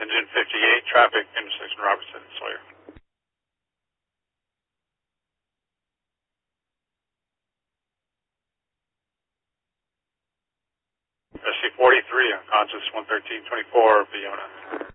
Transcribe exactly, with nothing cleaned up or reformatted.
Engine fifty-eight, traffic, intersection Robertson and Sawyer. S C forty-three, unconscious, one thirteen twenty-four, Fiona.